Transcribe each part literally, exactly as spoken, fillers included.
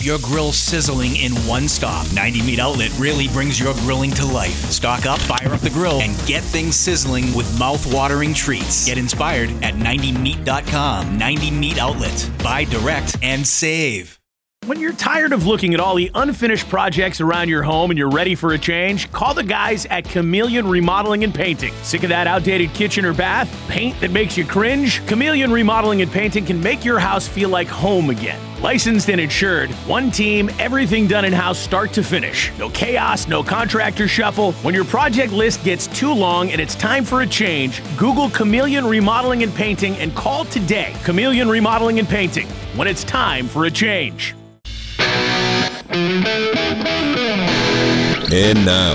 Your grill sizzling in one stop. ninety Meat Outlet really brings your grilling to life. Stock up, fire up the grill, and get things sizzling with mouth-watering treats. Get inspired at ninety meat dot com. ninety Meat Outlet. Buy direct and save. When you're tired of looking at all the unfinished projects around your home and you're ready for a change, call the guys at Chameleon Remodeling and Painting. Sick of that outdated kitchen or bath? Paint that makes you cringe? Chameleon Remodeling and Painting can make your house feel like home again. Licensed and insured, one team, everything done in-house start to finish. No chaos, no contractor shuffle. When your project list gets too long and it's time for a change, Google Chameleon Remodeling and Painting and call today. Chameleon Remodeling and Painting, when it's time for a change. And now,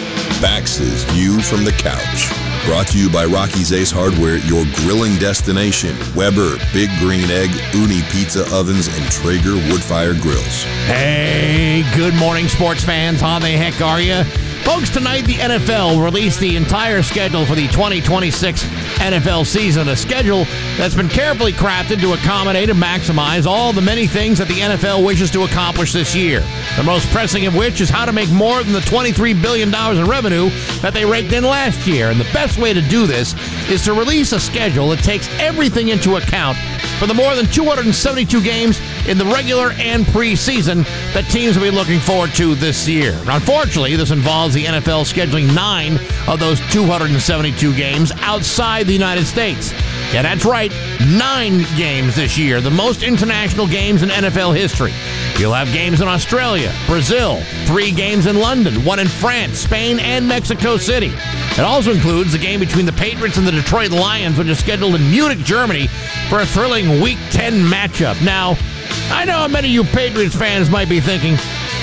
Bax's View from the Couch. Brought to you by Rocky's Ace Hardware, your grilling destination. Weber, Big Green Egg, Uni Pizza Ovens, and Traeger Woodfire Grills. Hey, good morning, sports fans. How the heck are you? Folks, tonight the N F L released the entire schedule for the twenty twenty-six N F L season, a schedule that's been carefully crafted to accommodate and maximize all the many things that the N F L wishes to accomplish this year. The most pressing of which is how to make more than the twenty-three billion dollars in revenue that they raked in last year. And the best way to do this is to release a schedule that takes everything into account for the more than two hundred seventy-two games in the regular and preseason that teams will be looking forward to this year. Unfortunately, this involves the N F L scheduling nine of those two hundred seventy-two games outside the United States. Yeah, that's right, nine games this year, the most international games in N F L history. You'll have games in Australia, Brazil, three games in London, one in France, Spain, and Mexico City. It also includes the game between the Patriots and the Detroit Lions, which is scheduled in Munich, Germany, for a thrilling Week ten matchup. Now, I know many of you Patriots fans might be thinking,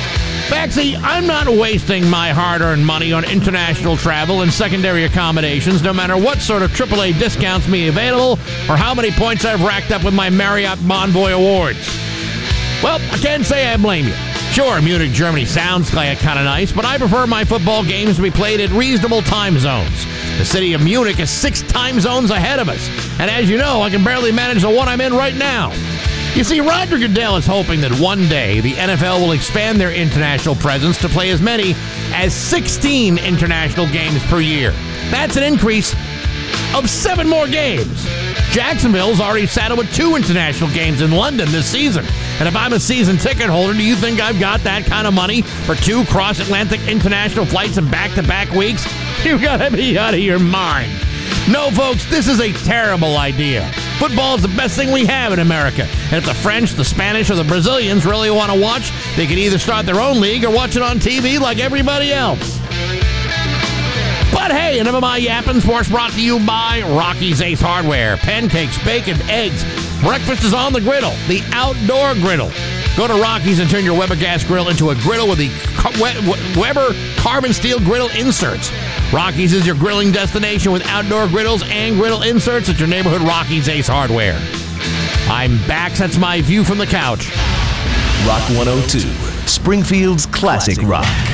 Baxy, I'm not wasting my hard-earned money on international travel and secondary accommodations, no matter what sort of triple A discounts may be available or how many points I've racked up with my Marriott Bonvoy awards. Well, I can't say I blame you. Sure, Munich, Germany sounds kind of nice, but I prefer my football games to be played at reasonable time zones. The city of Munich is six time zones ahead of us, and as you know, I can barely manage the one I'm in right now. You see, Roger Goodell is hoping that one day the N F L will expand their international presence to play as many as sixteen international games per year. That's an increase of seven more games. Jacksonville's already saddled with two international games in London this season. And if I'm a season ticket holder, do you think I've got that kind of money for two cross-Atlantic international flights in back-to-back weeks? You gotta be out of your mind. No, folks, this is a terrible idea. Football is the best thing we have in America. And if the French, the Spanish, or the Brazilians really want to watch, they can either start their own league or watch it on T V like everybody else. But hey, enough of my yapping. Sports brought to you by Rocky's Ace Hardware. Pancakes, bacon, eggs. Breakfast is on the griddle, the outdoor griddle. Go to Rocky's and turn your Weber gas grill into a griddle with the Weber carbon steel griddle inserts. Rocky's is your grilling destination with outdoor griddles and griddle inserts at your neighborhood Rocky's Ace Hardware. I'm back. That's my view from the couch. Rock one oh two, Springfield's classic rock.